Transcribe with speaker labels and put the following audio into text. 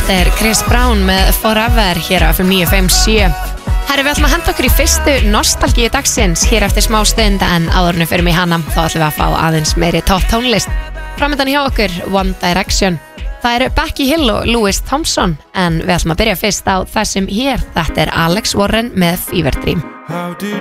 Speaker 1: Þetta Chris Brown með Forever hér á FM 957. Herri, við ætlum að henda okkur í fyrstu nostalgíu dagsins hér eftir smá stund, en áðurinn við förum í hana þá ætlum við að fá aðeins meiri topp tónlist. Framöndan hjá okkur One Direction. Það eru Becky Hill og Louis Thompson, en við ætlum að byrja fyrst á þessum hér. Þetta Alex Warren með Fever Dream.
Speaker 2: How did